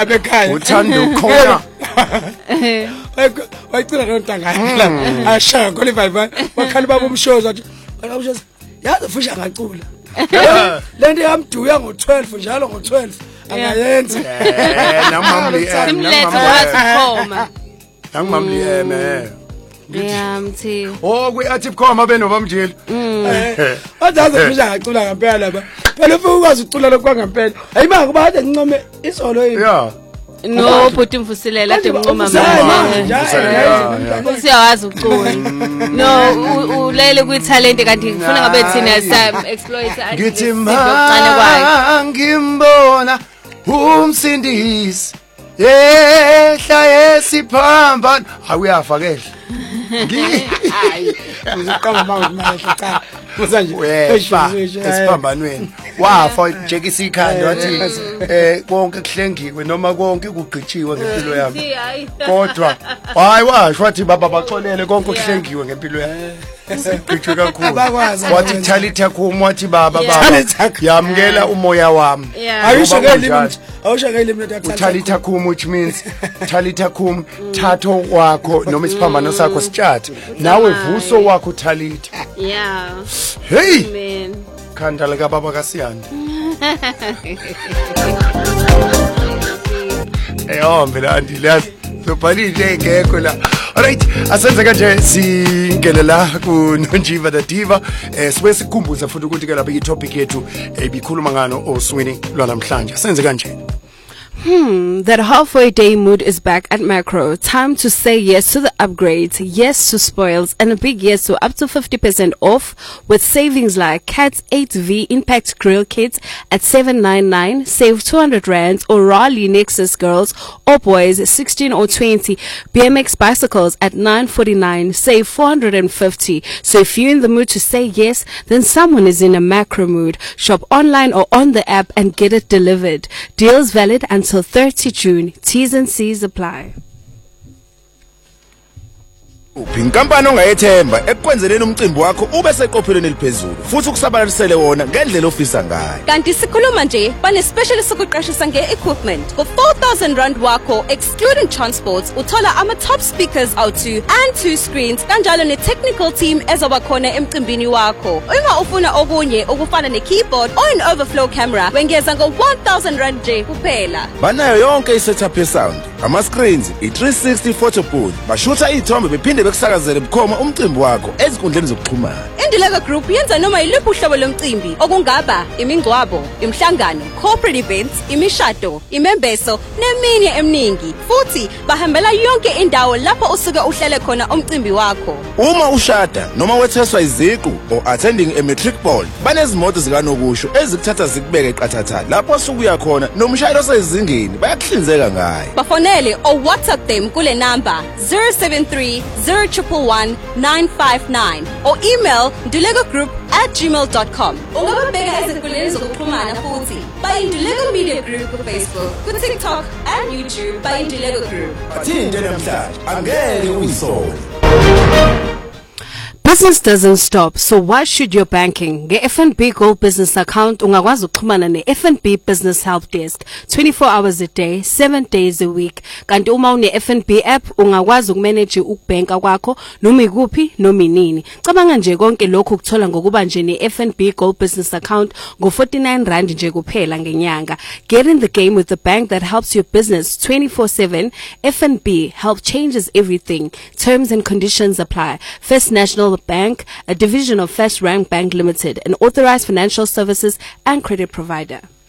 lapha ekhaya uthanda ukhona wayicela nontanga la ashaya qualify bakhali babo umshoza wathi ushoza yazi fusha ngacula lento yamduya ngo12 njalo ngo12 angayenza namamli mthi kuyathi bukhoma benobamjeli wazazi fusha ngacula ngempela lapha phela ufike ukwazi ucula lokho kwangempela ayimanga kuba kade ngincome isolo yini no bhuti mvusilela ade mncoma manje usiyawazi ucula no ulele kwitalent kanti ngifuna ngabe thina sa exploit ngithi ngimbona umsindisi yehla yesiphambano awuyafa ke hayi uziqamba manje cha kusanje esiphambanweni wafa njeke isikhanda wathi konke kuhlengiwe noma konke kugqitshiwe ngempilo yami kodwa hayi washo wathi baba baxolele konke kuhlengiwe ngempilo yami sigqitshwe kakhulu wathi Talitha Kum wathi baba yamkela umoya wami awushakeli mina Talitha Kum which means Talitha Kum thatho wakho noma isiphambano sakho sitshathe nawe vuso wakho Talitha hey man khanda lika baba kaSiyanda phela andilazi sobhalile ngekho la alright asenze kanje singene la ku Nonjiva the Diva sibe sikhumbuza futhi ukuthi ke lapha itopic yethu ibikhuluma ngano oswini lwanamhlanje asenze kanje. That halfway day mood is back at Macro. Time to say yes to the upgrades, yes to spoils, and a big yes to up to 50% off with savings like Cat's 8V Impact Grill Kits at 799, save 200 rands, or Raleigh Nexus girls or boys 16 or 20, BMX bicycles at 949, save 450. So if you're in the mood to say yes, then someone is in a Macro mood. Shop online or on the app and get it delivered. Deals valid until 30 June. T's and C's apply. Inkampani ongayethemba ekwenzeleni umcimbi wakho ube seqophelweni eliphezulu futhi ukusabalalisele wona ngendlela ofisa ngayo. Kanti sikhuluma nje bane special sokuqashisa nge-equipment for 4,000 rand wakho excluding transport uthola ama top speakers out2 and 2 screens kanjalo ne-technical team ezoba khona emcimbini wakho. Uma ufuna okunye okufana ne-keyboard or an overflow camera wengeza ngo-1,000 rand nje kuphela. Banayo yonke i-setup ye-sound, ama-screens, i-360 photo booth, bashutha iy'thombe bephinde bekusakazele bukhoma umcimbi wakho ezinkundleni zokuxhumana. Indileka Group yenza noma yiliphi uhlobo lomcimbi okungaba imingcwabo, imhlangano, corporate events, imishado, imembeso neminye eminingi. Futhi bahambela yonke indawo lapho usuke uhlele khona umcimbi wakho. Uma ushada noma wetheswa iziqu or attending a matric ball, banezimoto zikanokusho ezikuthatha zikubeke eqathatha lapho usukuya khona nomshayeli osezingeni bayakuhlinzeka ngayo. Bafonele or WhatsApp them kule number 073 0111 959 or email ndulegogroup@gmail.com. Ungababheka ezinkundleni zokuxhumana futhi bayindulego Media Group ku Facebook, ku TikTok and YouTube bayindulego Group. Athinte namhlanje angeke uyisole. Business doesn't stop, so why should your banking? Get FNB Gold Business Account ungakwazi ukuxhumana ne-FNB Business Help Desk 24 hours a day, 7 days a week. Kanti uma une-FNB app ungakwazi ukumanage ukubhenka kwakho noma ikuphi noma inini. Cabanga nje konke lokho ukuthola ngokuba nje ne-FNB Gold Business Account ngo-49 rand nje kuphela ngenyanga. Get in the game with the bank that helps your business 24/7. FNB help changes everything. Terms and conditions apply. First National Bank, a division of First Rank Bank Limited, an authorized financial services and credit provider.